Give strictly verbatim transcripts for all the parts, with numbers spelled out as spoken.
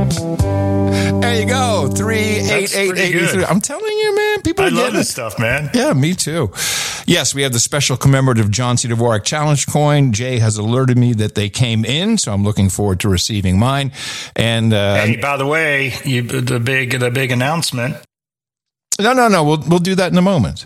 There you go. Three eight eight eight three. I'm telling you, man. People are I love this it. stuff, man. Yeah, me too. Yes, we have the special commemorative John C. Dvorak Challenge coin. Jay has alerted me that they came in, so I'm looking forward to receiving mine. And uh, hey, by the way, you, the big the big announcement. No, no, no. We'll we'll do that in a moment.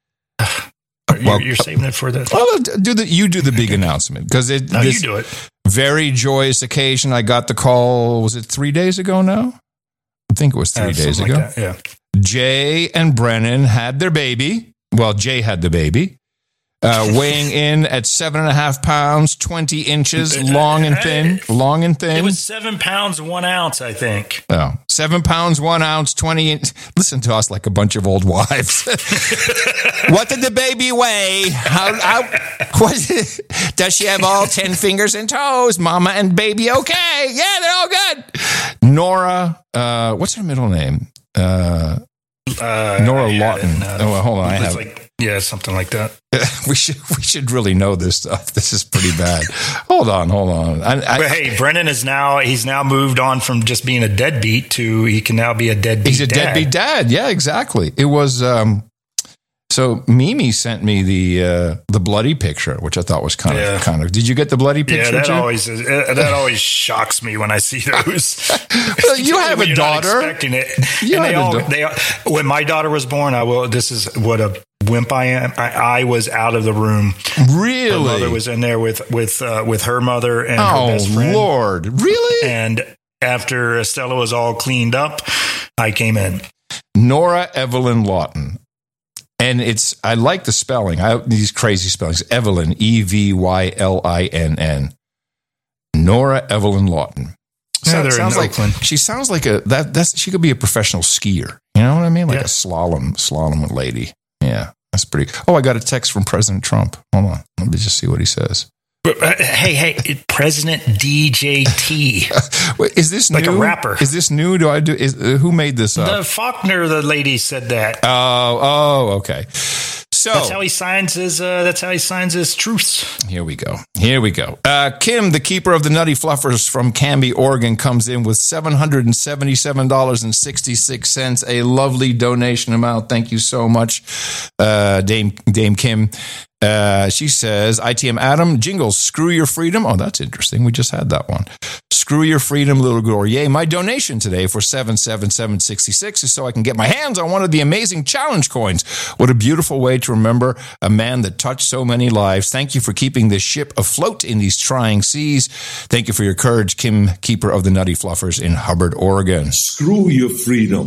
You're, well, you're saving it for that. Well, do the you do the big announcement because it. No, you do it. Very joyous occasion. I got the call. Was it three days ago now? I think it was three uh, days ago. Like that, yeah. Jay and Brennan had their baby. Well, Jay had the baby, uh, weighing in at seven and a half pounds, twenty inches, long and thin. Long and thin. It was seven pounds one ounce, I think. Oh, seven pounds one ounce, twenty inch. Listen to us like a bunch of old wives. What did the baby weigh? How, how, what, does she have all ten fingers and toes? Mama and baby, okay? Yeah, they're all good. Nora, uh, what's her middle name? Uh, uh, Nora yeah, Lawton. Uh, oh, well, hold on, I have. Like, yeah, something like that. we should we should really know this stuff. This is pretty bad. Hold on, hold on. I, I, but hey, Brennan is now he's now moved on from just being a deadbeat to he can now be a deadbeat. He's a dad. deadbeat dad. Yeah, exactly. It was. Um, So Mimi sent me the uh, the bloody picture, which I thought was kind yeah. of kind of. Did you get the bloody picture? Yeah, that Jim? always is, that always shocks me when I see those. Well, you have a daughter. Not expecting it. You and they have all, a da- they, when my daughter was born, I will. This is what a wimp I am. I, I was out of the room. Really, her mother was in there with with uh, with her mother and oh, her best friend. Lord, really? And after Estella was all cleaned up, I came in. Nora Evelyn Lawton. And it's, I like the spelling. I these crazy spellings. Evelyn, E V Y L I N N. Nora Evelyn Lawton. Yeah, So, sounds like Oakland. she sounds like a that. That's she could be a professional skier. You know what I mean? Like yeah. a slalom slalom lady. Yeah, that's pretty. Oh, I got a text from President Trump. Hold on, let me just see what he says. But, uh, hey, hey, President D J T. Wait, is this like new? a rapper? Is this new? Do I do? Is uh, who made this up? The Faulkner, the lady said that. Oh, oh, okay. So that's how he signs his. Uh, that's how he signs his truths. Here we go. Here we go. Uh, Kim, the keeper of the Nutty Fluffers from Canby, Oregon, comes in with seven hundred and seventy-seven dollars and sixty-six cents. A lovely donation amount. Thank you so much, uh, Dame Dame Kim. Uh, she says, I T M Adam, jingles, screw your freedom. Oh, that's interesting. We just had that one. Screw your freedom, little glory. Yay. My donation today for seven seven seven sixty-six is so I can get my hands on one of the amazing challenge coins. What a beautiful way to remember a man that touched so many lives. Thank you for keeping this ship afloat in these trying seas. Thank you for your courage, Kim, keeper of the Nutty Fluffers in Hubbard, Oregon. Screw your freedom.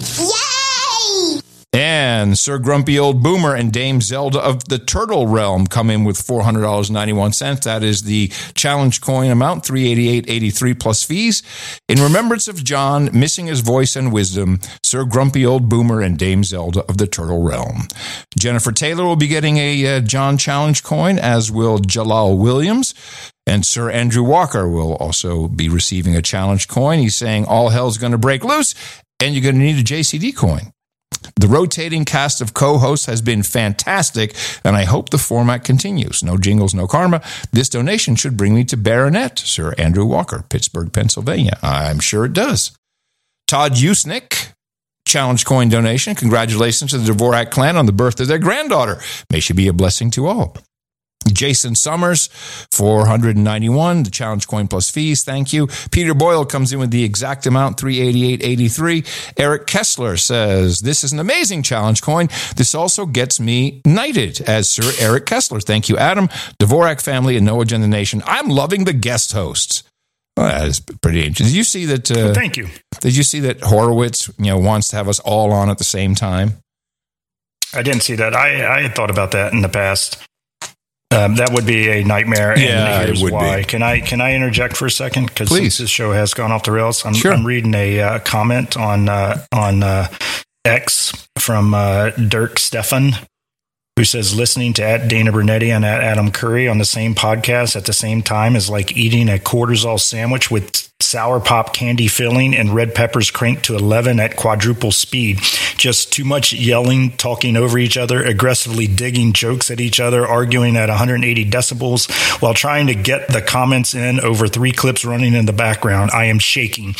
And Sir Grumpy Old Boomer and Dame Zelda of the Turtle Realm come in with four hundred dollars and ninety-one cents. That is the challenge coin amount, three hundred eighty-eight dollars and eighty-three cents plus fees. In remembrance of John, missing his voice and wisdom, Sir Grumpy Old Boomer and Dame Zelda of the Turtle Realm. Jennifer Taylor will be getting a uh, John challenge coin, as will Jalal Williams. And Sir Andrew Walker will also be receiving a challenge coin. He's saying all hell's going to break loose, and you're going to need a J C D coin. The rotating cast of co-hosts has been fantastic, and I hope the format continues. No jingles, no karma. This donation should bring me to Baronet, Sir Andrew Walker, Pittsburgh, Pennsylvania. I'm sure it does. Todd Usnick, challenge coin donation. Congratulations to the Dvorak clan on the birth of their granddaughter. May she be a blessing to all. Jason Summers, four hundred ninety-one dollars, the challenge coin plus fees. Thank you. Peter Boyle comes in with the exact amount, three hundred eighty-eight dollars and eighty-three cents. Eric Kessler says, this is an amazing challenge coin. This also gets me knighted as Sir Eric Kessler. Thank you, Adam, Dvorak family, and No Agenda Nation. I'm loving the guest hosts. Well, that is pretty interesting. Did you see that? Uh, well, thank you. Did you see that Horowitz, you know, wants to have us all on at the same time? I didn't see that. I, I had thought about that in the past. Um, that would be a nightmare. Yeah, and here's it would why. be. Can I can I interject for a second? Because Please. since this show has gone off the rails, I'm, Sure. I'm reading a uh, comment on uh, on uh, X from uh, Dirk Stefan, who says listening to at Dana Bernetti and at Adam Curry on the same podcast at the same time is like eating a cortisol sandwich with sour pop candy filling, and red peppers cranked to eleven at quadruple speed. Just too much yelling, talking over each other, aggressively digging jokes at each other, arguing at one hundred eighty decibels while trying to get the comments in over three clips running in the background. I am shaking.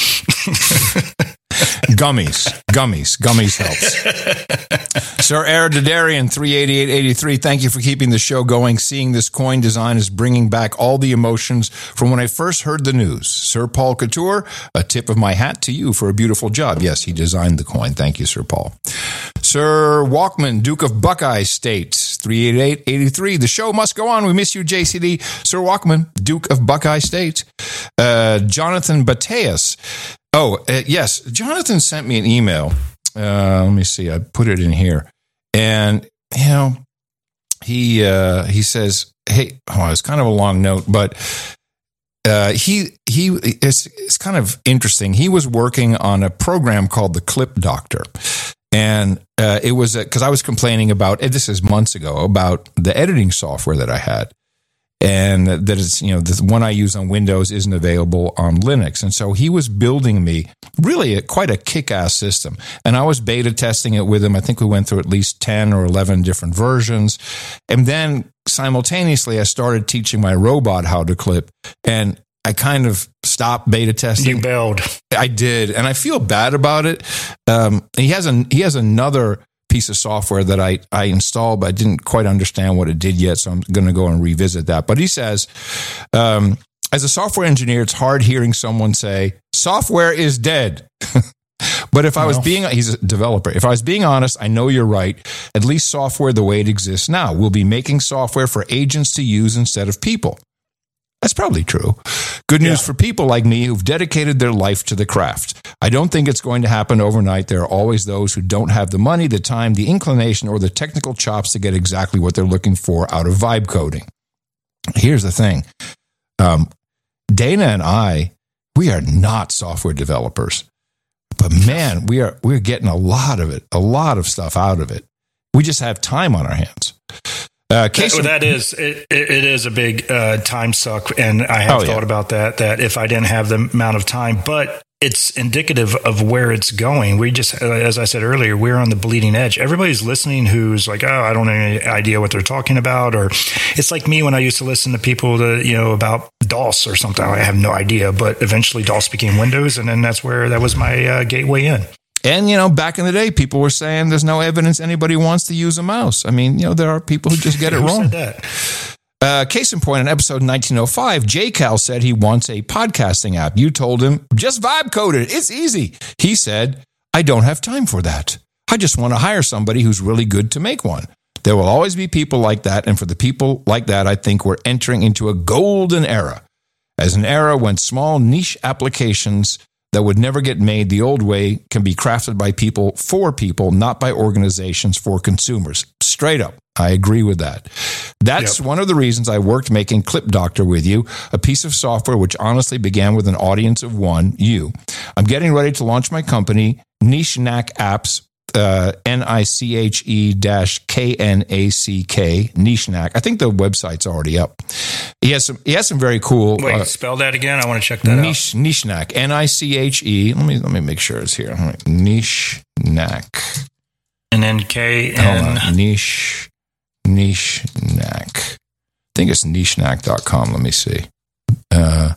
Gummies, gummies, gummies helps. Sir Aerodidarian three eighty-eight eighty-three, thank you for keeping the show going. Seeing this coin design is bringing back all the emotions from when I first heard the news. Sir Paul Couture, a tip of my hat to you for a beautiful job. Yes, he designed the coin. Thank you, Sir Paul. Sir Walkman, Duke of Buckeye State, three eighty-eight eighty-three. The show must go on. We miss you, J C D. Sir Walkman, Duke of Buckeye State. Uh, Jonathan Bateas. Oh, uh, yes. Jonathan sent me an email. Uh, let me see. I put it in here. And, you know, he uh, he says, hey, oh, it's kind of a long note, but uh, he he it's, it's kind of interesting. He was working on a program called the Clip Doctor. And uh, it was because I was complaining about, this is months ago, about the editing software that I had. And that it's, you know, the one I use on Windows isn't available on Linux. And so he was building me really a, quite a kick-ass system. And I was beta testing it with him. I think we went through at least ten or eleven different versions. And then simultaneously, I started teaching my robot how to clip. And I kind of stopped beta testing. You bailed. I did. And I feel bad about it. Um, he has a, he has another piece of software that I, I installed, but I didn't quite understand what it did yet, so I'm going to go and revisit that. But he says, um, as a software engineer, it's hard hearing someone say, software is dead. But if I was being, he's a developer, if I was being honest, I know you're right. At least software the way it exists now. We'll be making software for agents to use instead of people. That's probably true. Good news yeah. for people like me who've dedicated their life to the craft. I don't think it's going to happen overnight. There are always those who don't have the money, the time, the inclination, or the technical chops to get exactly what they're looking for out of vibe coding. Here's the thing. Um, Dana and I, we are not software developers. But man, we are we're getting a lot of it, a lot of stuff out of it. We just have time on our hands. Uh, that, of, that is it, it is a big uh, time suck, and I have oh, thought yeah. about that. That if I didn't have the amount of time, but it's indicative of where it's going. We just, as I said earlier, we're on the bleeding edge. Everybody's listening who's like, oh, I don't have any idea what they're talking about, or it's like me when I used to listen to people that you know about DOS or something. I have no idea, but eventually DOS became Windows, and then that's where that was my uh, gateway in. And, you know, back in the day, people were saying there's no evidence anybody wants to use a mouse. I mean, you know, there are people who just get it Who wrong. Said that? Uh, case in point, in episode nineteen oh five, J Cal said he wants a podcasting app. You told him, just vibe code it. It's easy. He said, I don't have time for that. I just want to hire somebody who's really good to make one. There will always be people like that. And for the people like that, I think we're entering into a golden era. As an era when small niche applications that would never get made the old way can be crafted by people for people, not by organizations for consumers. Straight up. I agree with that. That's yep. one of the reasons I worked making Clip Doctor with you, a piece of software which honestly began with an audience of one, you. I'm getting ready to launch my company, Niche Knack Apps, uh, N I C H E dash K N A C K, Niche Knack. I think the website's already up. He has some, he has some very cool. Wait, uh, spell that again. I want to check that niche, out. Niche Knack, N I C H E. Let me, let me make sure it's here. All right. Niche Knack. And then K N. Niche, Niche Knack. I think it's niche knack dot com. Let me see. Uh,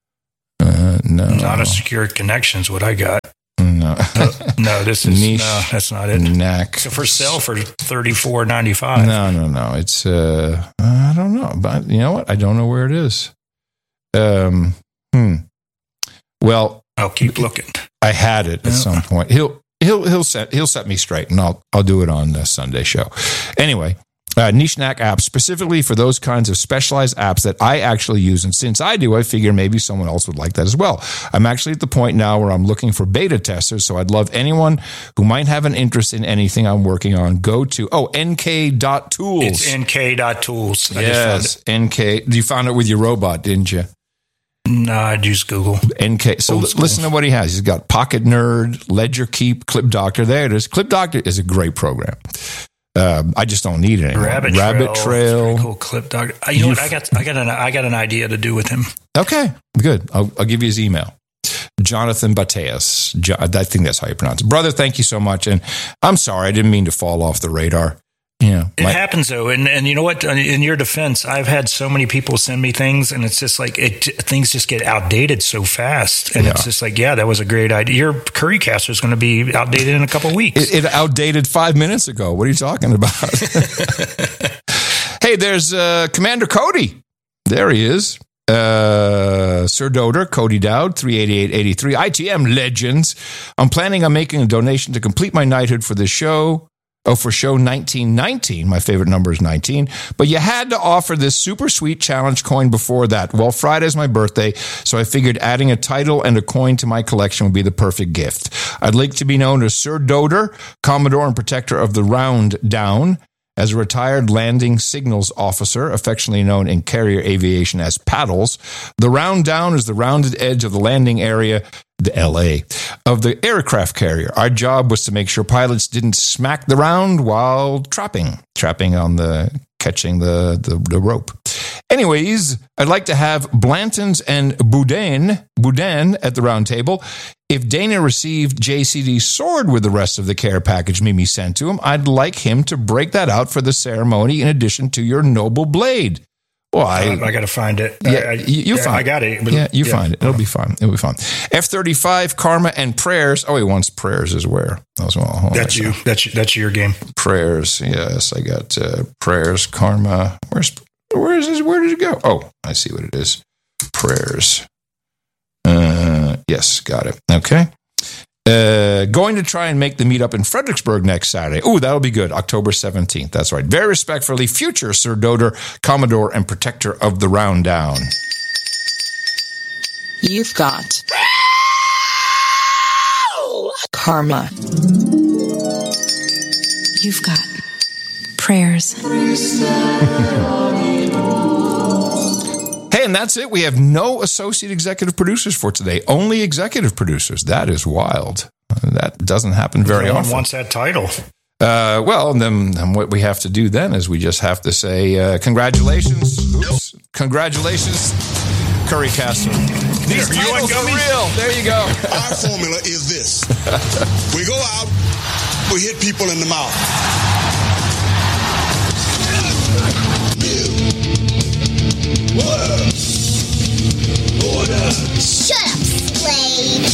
uh, no. Not a secure connection is what I got. No. no, no, this is niche no, that's not it. Knack. So for sale for thirty-four ninety-five. No, no, no. It's uh, I don't know, but you know what? I don't know where it is. Um, hmm. Well, I'll keep looking. I had it at yeah. some point. He'll he'll he'll set he'll set me straight, and I'll I'll do it on the Sunday show. Anyway. Uh, Niche Knack apps, specifically for those kinds of specialized apps that I actually use. And since I do, I figure maybe someone else would like that as well. I'm actually at the point now where I'm looking for beta testers. So I'd love anyone who might have an interest in anything I'm working on. Go to, oh, N K dot tools. It's N K dot tools. I yes, N K. You found it with your robot, didn't you? No, I'd use Google. N K. So l- listen to what he has. He's got Pocket Nerd, Ledger Keep, Clip Doctor. There it is. Clip Doctor is a great program. Um, I just don't need it anymore. Rabbit, Rabbit Trail. Trail. Cool. Clip Doctor. You know what? I got, I got an, I got an idea to do with him. Okay, good. I'll, I'll give you his email. Jonathan Bateas. Jo- I think that's how you pronounce it. Brother, thank you so much. And I'm sorry, I didn't mean to fall off the radar. Yeah, it my- happens though, and and you know what? In your defense, I've had so many people send me things, and it's just like it things just get outdated so fast, and yeah. it's just like, yeah, that was a great idea. Your Curry Caster is going to be outdated in a couple of weeks. It, it outdated five minutes ago. What are you talking about? Hey, there's uh, Commander Cody. There he is. Uh, Sir Doder, Cody Dowd, three eighty-eight eighty-three. I T M Legends. I'm planning on making a donation to complete my knighthood for this show. Oh, for show nineteen nineteen. My favorite number is nineteen. But you had to offer this super sweet challenge coin before that. Well, Friday's my birthday, so I figured adding a title and a coin to my collection would be the perfect gift. I'd like to be known as Sir Doder, Commodore and Protector of the Round Down. As a retired landing signals officer, affectionately known in carrier aviation as paddles, the round down is the rounded edge of the landing area, the L A, of the aircraft carrier. Our job was to make sure pilots didn't smack the round while trapping, trapping on the, catching the, the, the rope. Anyways, I'd like to have Blanton's and Boudin, Boudin at the round table. If Dana received J C D's sword with the rest of the care package Mimi sent to him, I'd like him to break that out for the ceremony in addition to your noble blade. Well, I, I got to find it. Yeah, I, I, you, you yeah, find I got it. But, yeah, you yeah. find it. It'll be fun. It'll be fun. F thirty-five, Karma, and Prayers. Oh, he wants Prayers as where? That was, well, that's you. That's that's your game. Prayers. Yes, I got uh, Prayers, Karma. Where's where is this? Where did it go? Oh, I see what it is. Prayers. Uh, yes, got it. Okay. Uh, going to try and make the meetup in Fredericksburg next Saturday. Oh, that'll be good. October seventeenth. That's right. Very respectfully, future Sir Doder, Commodore and Protector of the Round Down. You've got karma. You've got prayers. Hey, and that's it. We have no associate executive producers for today. Only executive producers. That is wild. That doesn't happen very no one often. Wants that title. Uh, well, then, then what we have to do then is we just have to say uh, congratulations. Oops. Congratulations, Curry Caster. These there, titles are real. There you go. Our formula is this. We go out, we hit people in the mouth. Order. Order. Shut up, slave.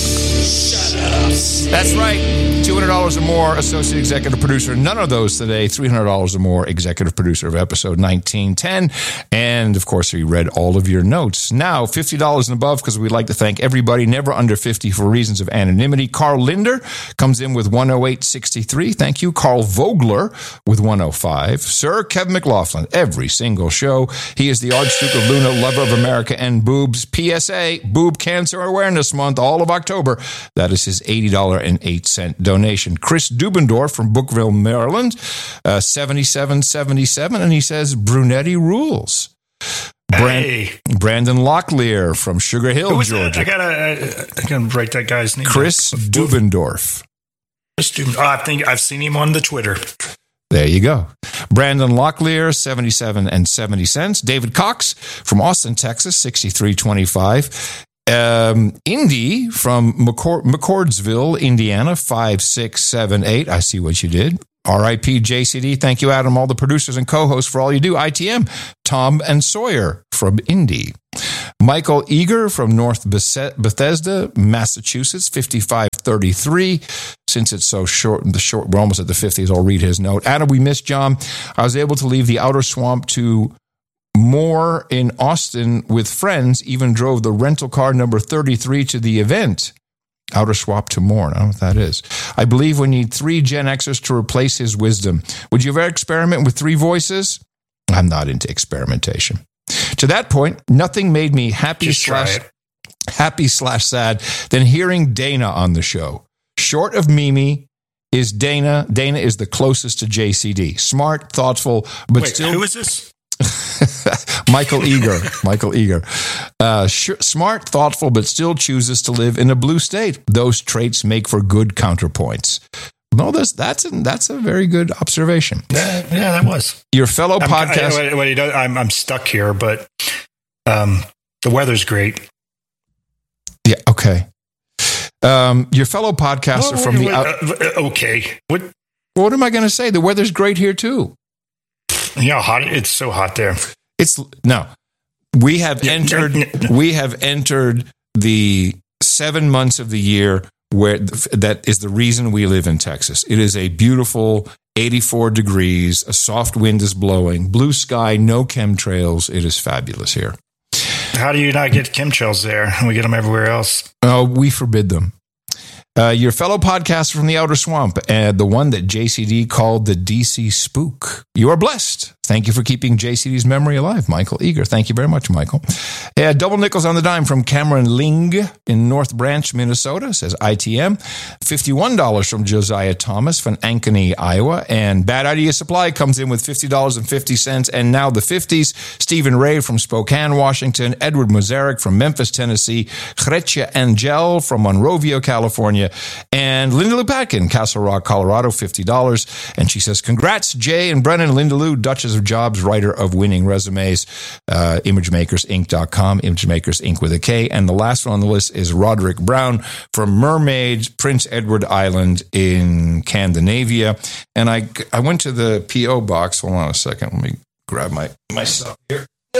Shut up. That's right. two hundred dollars or more, associate executive producer. None of those today. three hundred dollars or more, executive producer of episode nineteen ten. And, of course, we read all of your notes. Now, fifty dollars and above, because we'd like to thank everybody, never under fifty for reasons of anonymity. Carl Linder comes in with one oh eight sixty-three. Thank you. Carl Vogler with one oh five. Sir Kevin McLaughlin, every single show. He is the Archduke of Luna, lover of America and boobs. P S A, Boob Cancer Awareness Month, all of October. That is his eighty dollars and eight cents donation. Chris Dubendorf from Brookville, Maryland, uh, seventy-seven seventy-seven, and he says, Brunetti rules. Brand- hey. Brandon Locklear from Sugar Hill, Georgia. I gotta, I gotta write that guy's name. Chris Dubendorf. Chris Dubendorf. Oh, I think I've seen him on the Twitter. There you go. Brandon Locklear, seventy-seven and seventy cents. David Cox from Austin, Texas, sixty-three twenty-five. Um, Indy from McCord- McCordsville, Indiana, five six seven eight. I see what you did. R I P J C D. Thank you, Adam, all the producers and co-hosts for all you do. I T M, Tom and Sawyer from Indy. Michael Eager from North Bethesda, Massachusetts, fifty-five thirty-three. Since it's so short, the short, we're almost at the fifties, I'll read his note. Adam, we missed John. I was able to leave the outer swamp to Moore in Austin with friends, even drove the rental car number thirty-three to the event. Outer swap to Moore. I don't know what that is. I believe we need three Gen Xers to replace his wisdom. Would you ever experiment with three voices? I'm not into experimentation. To that point, nothing made me happy Just slash happy slash sad than hearing Dana on the show. Short of Mimi, is Dana. Dana is the closest to J C D. Smart, thoughtful, but Wait, still. Who is this? Michael Eager. Michael Eager. Uh, sh- smart, thoughtful, but still chooses to live in a blue state. Those traits make for good counterpoints. No, that's that's a, that's a very good observation. Yeah, yeah that was. Your fellow I'm, podcast. I, I, I, I'm I'm stuck here, but um, the weather's great. Yeah, okay. Um, your fellow podcaster oh, from wait, the... Out- uh, okay. What? What am I going to say? The weather's great here, too. Yeah, hot. It's so hot there. It's... No. We have Yeah, entered... no, no, no. We have entered the seven months of the year where that is the reason we live in Texas. It is a beautiful eighty-four degrees. A soft wind is blowing. Blue sky, no chemtrails. It is fabulous here. How do you not get chemtrails there? We get them everywhere else. Oh, we forbid them. Uh, your fellow podcaster from the Outer Swamp, uh, the one that J C D called the D C Spook. You are blessed. Thank you for keeping J C D's memory alive, Michael Eager. Thank you very much, Michael. Uh, double nickels on the dime from Cameron Ling in North Branch, Minnesota, says I T M. fifty-one dollars from Josiah Thomas from Ankeny, Iowa. And Bad Idea Supply comes in with fifty dollars and fifty cents. And now the fifties. Stephen Ray from Spokane, Washington. Edward Mazarek from Memphis, Tennessee. Chretja Angel from Monrovia, California. And Linda Lupatkin, Castle Rock, Colorado, fifty dollars. And she says, congrats, Jay and Brennan. Linda Lou, Duchess of Jobs, writer of Winning Resumes, uh, imagemakers inc dot com, Imagemakers Incorporated with a K. And the last one on the list is Roderick Brown from Mermaid, Prince Edward Island in Scandinavia. And I, I went to the P O box. Hold on a second. Let me grab my, my stuff here.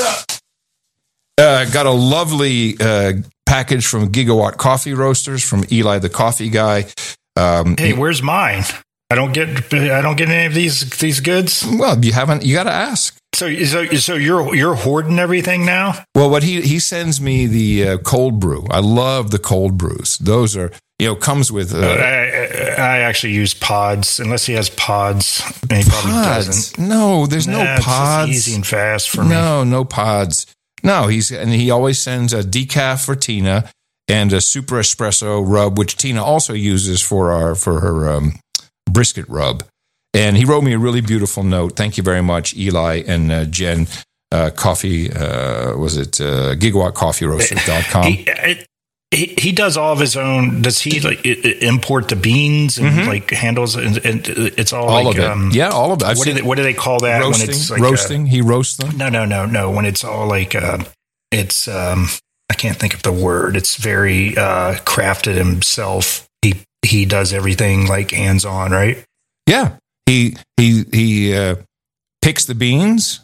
Uh, got a lovely uh, package from Gigawatt Coffee Roasters from Eli the Coffee Guy. Um, Hey, where's mine? I don't get. I don't get any of these these goods. well, you haven't. You got to ask. So, so, so you're you're hoarding everything now? Well, what he he sends me the uh, cold brew. I love the cold brews. Those are you know comes with. Uh, I, I actually use pods, unless he has pods. And he probably pods. doesn't. No, there's Nah, no it's pods. just easy and fast for me. No, no pods. No, he's and he always sends a decaf for Tina and a super espresso rub, which Tina also uses for our for her um, brisket rub. And he wrote me a really beautiful note. Thank you very much, Eli and uh, Jen. Uh, coffee uh, was it uh, gigawatt coffee roasters dot com. He, it, he he does all of his own. Does he like i- i- import the beans and Mm-hmm. like handles and, and it's all, all like, of it. Um, yeah, all of it. I've what do seen they, what do they call that roasting. when it's like roasting. A, he roasts them. no, no, no, no. When it's all like uh, it's um, I can't think of the word. It's very uh, crafted himself. He he does everything like hands on, right? Yeah, he he he uh, picks the beans.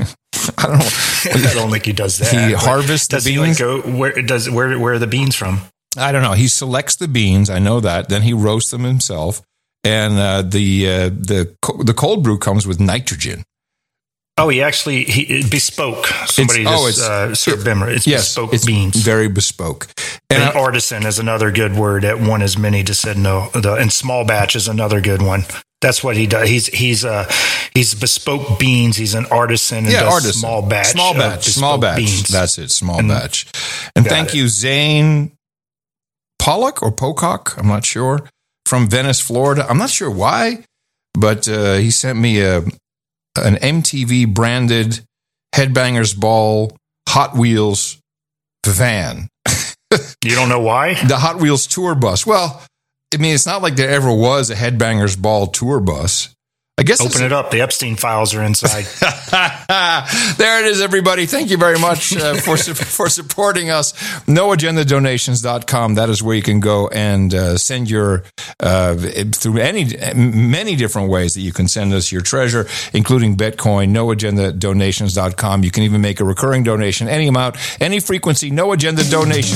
I don't know. I don't think he does that. He but harvests the does he like beans. go where does where where are the beans from? I don't know. He selects the beans. I know that. Then he roasts them himself. And uh, the uh, the co- the cold brew comes with nitrogen. Oh, he actually he bespoke. Somebody It's- oh, just it's- uh, served them. It's Yes, bespoke it's beans. very bespoke. And And I- artisan is another good word. At one as many just said no. The, and small batch is another good one. That's what he does. He's he's uh he's bespoke beans. He's an artisan and yeah, does artisan. small batch. Small of batch. Small bespoke batch. beans. That's it. Small And- batch. And Got thank it. you, Zane Pollock or Pocock. I'm not sure. From Venice, Florida. I'm not sure why, but uh, he sent me a an M T V branded Headbangers Ball Hot Wheels van. You don't know why? The Hot Wheels tour bus. Well, I mean, it's not like there ever was a Headbangers Ball tour bus. I guess Open it up. The Epstein files are inside. There it is, everybody. Thank you very much uh, for for supporting us. no agenda donations dot com. That is where you can go and uh, send your uh, through any many different ways that you can send us your treasure, including Bitcoin. no agenda donations dot com. You can even make a recurring donation, any amount, any frequency. No Agenda Donations.